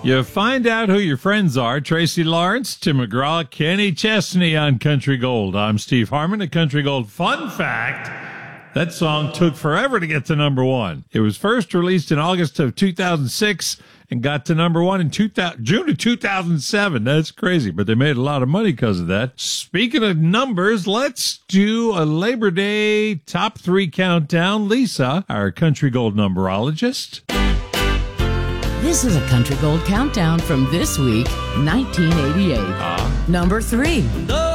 You find out who your friends are. Tracy Lawrence, Tim McGraw, Kenny Chesney on Country Gold. I'm Steve Harmon at Country Gold. Fun fact, that song took forever to get to number one. It was first released in August of 2006 and got to number one in June of 2007. That's crazy, but they made a lot of money because of that. Speaking of numbers, let's do a Labor Day top three countdown. Lisa, our Country Gold numberologist. This is a Country Gold countdown from this week, 1988. Number 3.